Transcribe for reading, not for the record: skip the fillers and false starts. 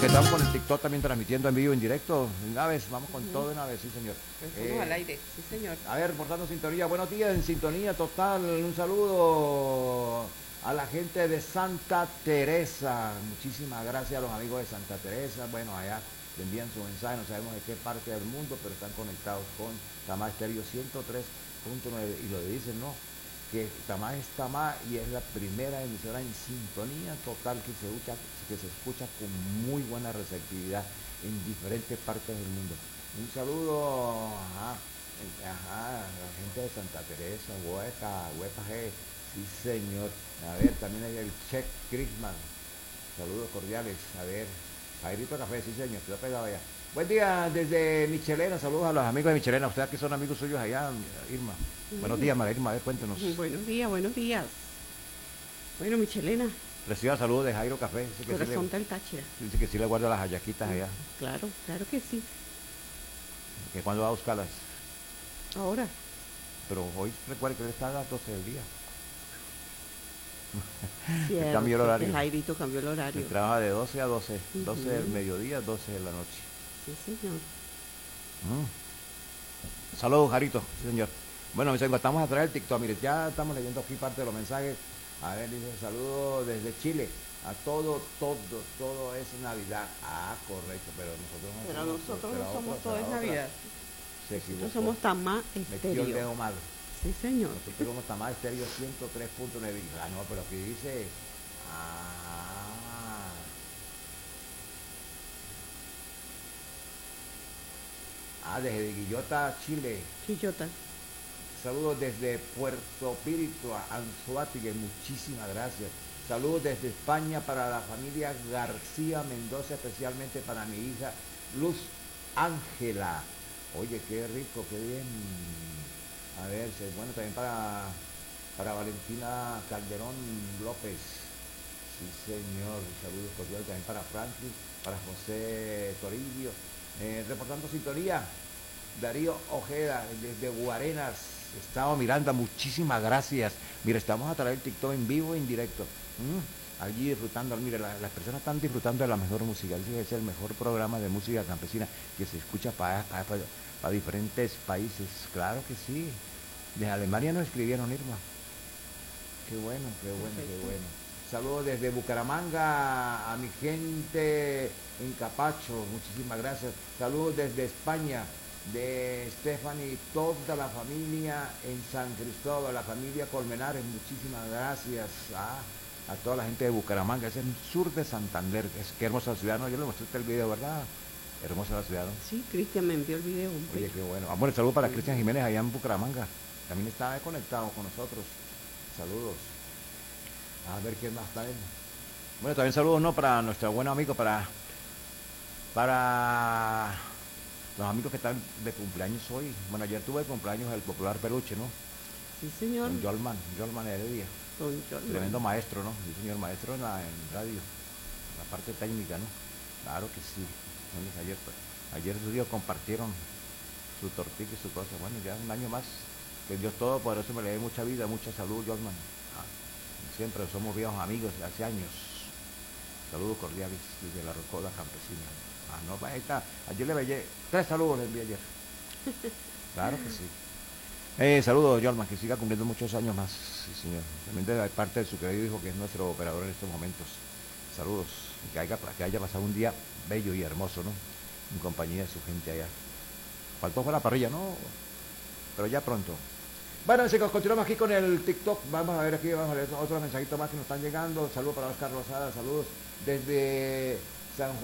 que estamos con el TikTok también transmitiendo en vivo, en directo. Una vez, vamos con todo una vez, sí señor. Estamos al aire, sí señor. A ver, reportando sintonía. Buenos días, en sintonía total. Un saludo a la gente de Santa Teresa. Muchísimas gracias a los amigos de Santa Teresa. Bueno, allá le envían su mensaje, no sabemos de qué parte del mundo, pero están conectados con Tamá Estéreo 103.9 y lo dicen, ¿no? Que Tamá es Tamá y es la primera emisora en sintonía total que se escucha con muy buena receptividad en diferentes partes del mundo. Un saludo a la gente de Santa Teresa, Huepa G, sí señor. A ver, también hay el Check Christmas. Saludos cordiales. A ver, Jairito Café, sí señor, quedó pegado allá. Buen día desde Michelena, saludos a los amigos de Michelena. Ustedes aquí son amigos suyos allá, Irma. Buenos días, María Irma, a ver, cuéntenos. Buenos días, buenos días. Bueno, Michelena. Reciba saludos de Jairo Café. Corazón del Táchira. Dice que sí le guarda las hallaquitas allá. Claro, claro que sí. Que cuando va a buscarlas. Ahora. Pero hoy recuerde que él está a las 12 del día. Cierto, cambió el horario. Jairito cambió el horario. Él trabaja de 12 a 12. 12 del mediodía, 12 de la noche. Sí, señor. Saludos, Jarito, sí, señor. Bueno, mis amigos, estamos a través del TikTok. Mire, ya estamos leyendo aquí parte de los mensajes. A ver, dice, saludos desde Chile. A todo es Navidad. Ah, correcto, pero nosotros no somos todo es Navidad. Se equivocó. Nosotros somos Tamá Metió el dedo Estéreo. mal. Sí, señor. Nosotros somos Tamá Estéreo 103.9. Ah, no, pero aquí dice... desde Guillota, Chile. Chillota. Saludos desde Puerto Píritu, Anzoátegui, muchísimas gracias. Saludos desde España para la familia García Mendoza, especialmente para mi hija Luz Ángela. Oye, qué rico, qué bien. A ver, bueno, también para Valentina Calderón López. Sí, señor. Saludos cordiales también para Franklin, para José Toribio. Reportando sintonía, Darío Ojeda desde Guarenas, Estado Miranda, muchísimas gracias. Mira, estamos a través del TikTok en vivo e en directo. Allí disfrutando, mire, las personas están disfrutando de la mejor música. Es el mejor programa de música campesina que se escucha para diferentes países. Claro que sí. De Alemania nos escribieron, Irma. Qué bueno, qué bueno, qué bueno. Saludos desde Bucaramanga a mi gente en Capacho, muchísimas gracias. Saludos desde España, de Stephanie y toda la familia en San Cristóbal, la familia Colmenares, muchísimas gracias. A toda la gente de Bucaramanga, es el sur de Santander, qué hermosa ciudad, ¿no? Yo le mostré el video, ¿verdad? Hermosa la ciudad, ¿no? Sí, Cristian me envió el video. Oye, qué bueno. Amor, saludos para Cristian Jiménez allá en Bucaramanga, también está conectado con nosotros. Saludos. A ver quién más está él. Bueno, también saludos, ¿no? Para nuestro buen amigo, para los amigos que están de cumpleaños hoy. Bueno, ayer tuve el cumpleaños del popular Peluche, ¿no? Sí, señor. Don Yolman Heredia. Tremendo maestro, ¿no? Sí, señor, maestro en radio, en la parte técnica, ¿no? Claro que sí. Bueno, ayer sus días compartieron su tortilla y su cosa. Bueno, ya un año más. Que Dios Todopoderoso me le dé mucha vida, mucha salud, Yolman. Siempre somos viejos amigos de hace años. Saludos cordiales desde la Rocola Campesina. No, ahí está. Ayer le veía 3 saludos, le envié ayer. Claro que sí. Saludos, Yolman, que siga cumpliendo muchos años más. Sí, señor. También de parte de su querido hijo, que es nuestro operador en estos momentos. Saludos. Que haya pasado un día bello y hermoso, ¿no? En compañía de su gente allá. Faltó para la parrilla, ¿no? Pero ya pronto. Bueno, chicos, continuamos aquí con el TikTok. Vamos a ver aquí, vamos a ver otros mensajitos más que nos están llegando. Saludos para Oscar Rosada, saludos desde San Juan.